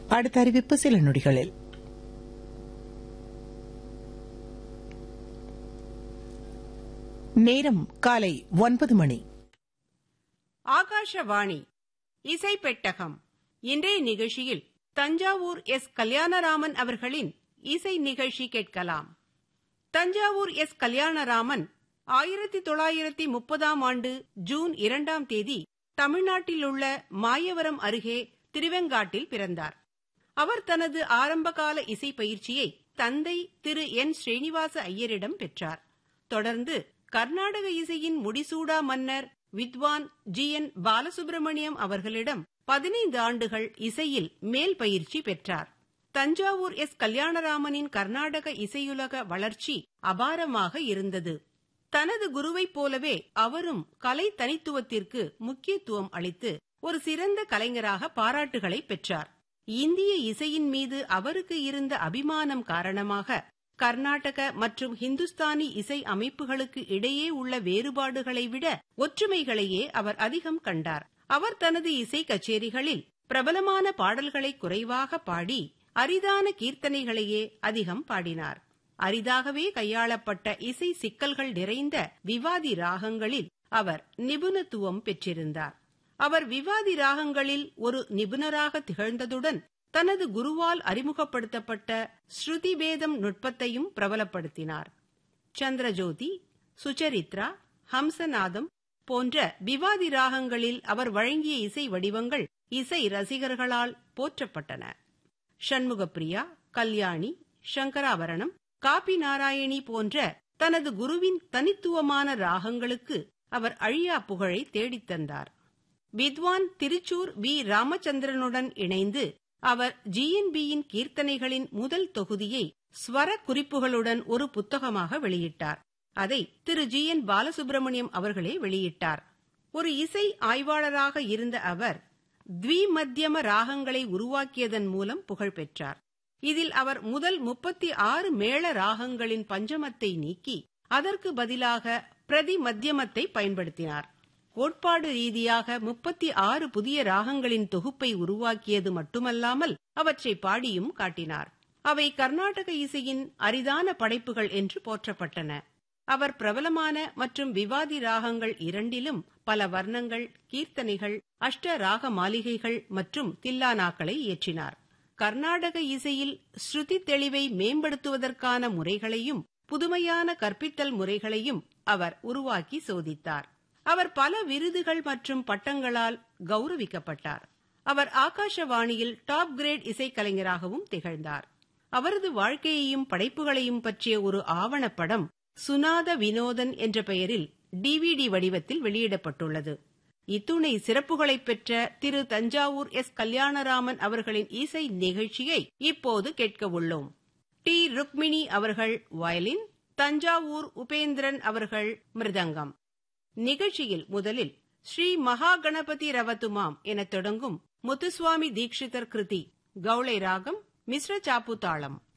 அடுத்த அறிவிப்பு சில நொடிகளில். நேரம் காலை 9 மணி. ஆகாஷவாணி இசை பெட்டகம். இன்றைய நிகழ்ச்சியில் தஞ்சாவூர் எஸ். கல்யாணராமன் அவர்களின் இசை நிகழ்ச்சி கேட்கலாம். தஞ்சாவூர் எஸ். கல்யாணராமன் 1930ஆம் ஆண்டு ஜூன் 2ஆம் தேதி தமிழ்நாட்டிலுள்ள மாயவரம் அருகே திருவெங்காட்டில் பிறந்தார். அவர் தனது ஆரம்பகால இசை பயிற்சியை தந்தை திரு என். ஸ்ரீனிவாச ஐயரிடம் பெற்றார். தொடர்ந்து கர்நாடக இசையின் முடிசூடா மன்னர் வித்வான் ஜி. என். பாலசுப்ரமணியம் அவர்களிடம் 15 ஆண்டுகள் இசையில் மேல் பயிற்சி பெற்றார். தஞ்சாவூர் எஸ். கல்யாணராமனின் கர்நாடக இசையுலக வளர்ச்சி அபாரமாக இருந்தது. தனது குருவைப் போலவே அவரும் கலை தனித்துவத்திற்கு முக்கியத்துவம் அளித்து ஒரு சிறந்த கலைஞராக பாராட்டுகளை பெற்றார். இந்திய இசையின் மீது அவருக்கு இருந்த அபிமானம் காரணமாக கர்நாடக மற்றும் ஹிந்துஸ்தானி இசை அமைப்புகளுக்கு இடையே உள்ள வேறுபாடுகளை விட ஒற்றுமைகளையே அவர் அதிகம் கண்டார். அவர் தனது இசை கச்சேரிகளில் பிரபலமான பாடல்களை குறைவாக பாடி அரிதான கீர்த்தனைகளையே அதிகம் பாடினார். அரிதாகவே கையாளப்பட்ட இசை சிக்கல்கள் நிறைந்த விவாதி ராகங்களில் அவர் நிபுணத்துவம் பெற்றிருந்தார். அவர் விவாதி ராகங்களில் ஒரு நிபுணராக திகழ்ந்ததுடன் தனது குருவால் அறிமுகப்படுத்தப்பட்ட ஸ்ருதி பேதம் நுட்பத்தையும் பிரபலப்படுத்தினார். சந்திரஜோதி, சுச்சரித்ரா, ஹம்சநாதம் போன்ற விவாதி ராகங்களில் அவர் வழங்கிய இசை வடிவங்கள் இசை ரசிகர்களால் போற்றப்பட்டன. ஷண்முகப்பிரியா, கல்யாணி, சங்கராபரணம், காபி நாராயணி போன்ற தனது குருவின் தனித்துவமான ராகங்களுக்கு அவர் அழியா புகழை தேடித்தந்தார். வித்வான் திருச்சூர் வி. ராமச்சந்திரனுடன் இணைந்து அவர் ஜிஎன்பியின் கீர்த்தனைகளின் முதல் தொகுதியை ஸ்வர குறிப்புகளுடன் ஒரு புத்தகமாக வெளியிட்டார். அதை திரு ஜி. என். பாலசுப்ரமணியம் அவர்களே வெளியிட்டார். ஒரு இசை ஆய்வாளராக இருந்த அவர் த்விமத்தியம ராகங்களை உருவாக்கியதன் மூலம் புகழ் பெற்றார். இதில் அவர் முதல் 36 மேள ராகங்களின் பஞ்சமத்தை நீக்கி அதற்கு பதிலாக பிரதி மத்தியமத்தை பயன்படுத்தினார். கோட்பாடு ரீதியாக 36 புதிய ராகங்களின் தொகுப்பை உருவாக்கியது மட்டுமல்லாமல் அவற்றை பாடியும் காட்டினார். அவை கர்நாடக இசையின் அரிதான படைப்புகள் என்று போற்றப்பட்டன. அவர் பிரபலமான மற்றும் விவாதி ராகங்கள் இரண்டிலும் பல வர்ணங்கள், கீர்த்தனைகள், அஷ்ட ராக மாளிகைகள் மற்றும் தில்லானாக்களை இயற்றினார். கர்நாடக இசையில் ஸ்ருதி தெளிவை மேம்படுத்துவதற்கான முறைகளையும் புதுமையான கற்பித்தல் முறைகளையும் அவர் உருவாக்கி சோதித்தார். அவர் பல விருதுகள் மற்றும் பட்டங்களால் கௌரவிக்கப்பட்டார். அவர் ஆகாஷவாணியில் டாப் கிரேட் இசைக்கலைஞராகவும் திகழ்ந்தார். அவரது வாழ்க்கையையும் படைப்புகளையும் பற்றிய ஒரு ஆவணப்படம் சுனாத வினோதன் என்ற பெயரில் DVD வடிவத்தில் வெளியிடப்பட்டுள்ளது. இத்துணை சிறப்புகளை பெற்ற திரு தஞ்சாவூர் எஸ். கல்யாணராமன் அவர்களின் இசை நிகழ்ச்சியை இப்போது கேட்க உள்ளோம். டி. ருக்மிணி அவர்கள் வயலின், தஞ்சாவூர் உபேந்திரன் அவர்கள் மிருதங்கம். நிகழ்ச்சியில் முதலில் ஸ்ரீ மகா கணபதி ரவத்துமாம் என தொடங்கும் முத்துசுவாமி தீட்சிதர் கிருதி கௌளை ராகம் மிஸ்ர சாப்பு தாளம்.